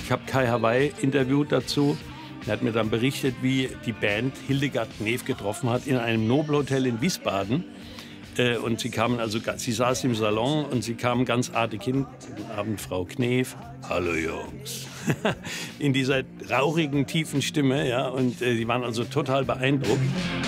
Ich habe Kai Hawaii interviewt dazu. Er hat mir dann berichtet, wie die Band Hildegard Knef getroffen hat in einem Nobelhotel in Wiesbaden. Und sie saß im Salon und sie kamen ganz artig hin. Guten Abend, Frau Knef. Hallo Jungs. In dieser rauchigen, tiefen Stimme, ja. Und die waren also total beeindruckt.